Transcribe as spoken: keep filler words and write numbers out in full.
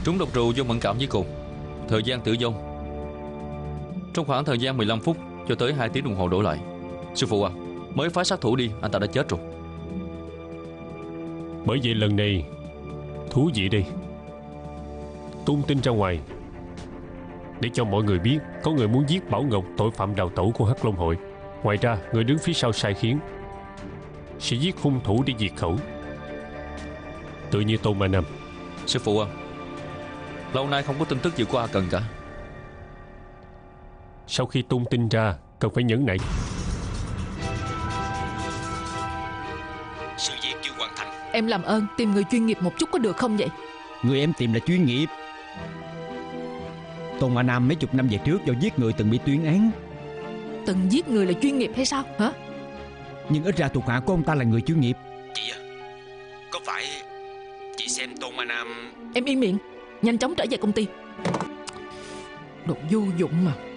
Trúng độc rượu do mẫn cảm với cồn. Thời gian tử vong trong khoảng thời gian mười lăm phút cho tới hai tiếng đồng hồ đổ lại. Sư phụ à, mới phái sát thủ đi, anh ta đã chết rồi. Bởi vậy lần này thú vị đi, tung tin ra ngoài để cho mọi người biết có người muốn giết Bảo Ngọc, tội phạm đào tẩu của Hắc Long hội. Ngoài ra, người đứng phía sau sai khiến sẽ giết hung thủ để diệt khẩu, tự như Tôn Ma Nam. Sư phụ à, lâu nay không có tin tức gì của A Cần cả. Sau khi tung tin ra, cần phải nhẫn nại. Sự việc chưa hoàn thành. Em làm ơn tìm người chuyên nghiệp một chút có được không vậy? Người em tìm là chuyên nghiệp. Tôn Ma Nam mấy chục năm về trước do giết người từng bị tuyên án. Từng giết người là chuyên nghiệp hay sao hả? Nhưng ít ra thuộc hạ của ông ta là người chuyên nghiệp. Chị à, có phải chị xem Tôn Ma Nam... Em yên miệng, nhanh chóng trở về công ty. Đồ vô dụng mà.